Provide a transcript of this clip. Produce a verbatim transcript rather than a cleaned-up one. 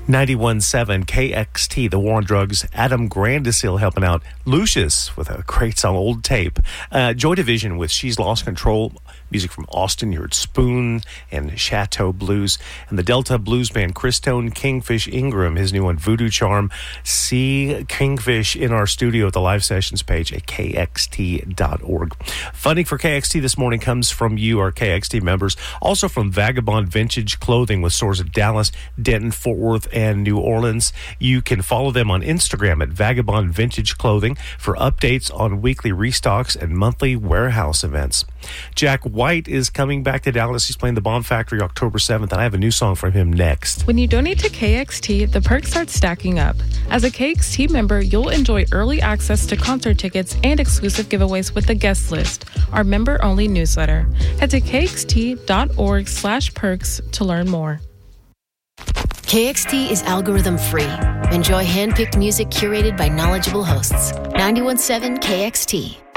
ninety-one point seven K X T, The War on Drugs. Adam Grandissil helping out Lucius with a great song, Old Tape. Uh, Joy Division with She's Lost Control. Music from Austin. You heard Spoon and Chateau Blues. And the Delta Blues Band, Christone Kingfish Ingram, his new one, Voodoo Charm. See Kingfish in our studio at the live sessions page at K X T dot org. Funding for K X T this morning comes from you, our K X T members. Also from Vagabond Vintage Clothing with stores in Dallas, Denton, Fort Worth, and New Orleans. You can follow them on Instagram at Vagabond Vintage Clothing for updates on weekly restocks and monthly warehouse events. Jack White is coming back to Dallas. He's playing the Bomb Factory October seventh, and I have a new song from him next. When you donate to K X T, the perks start stacking up. As a K X T member, you'll enjoy early access to concert tickets and exclusive giveaways with the guest list, our member-only newsletter. Head to K X T dot org slash perks to learn more. K X T is algorithm free. Enjoy hand-picked music curated by knowledgeable hosts. ninety-one point seven K X T.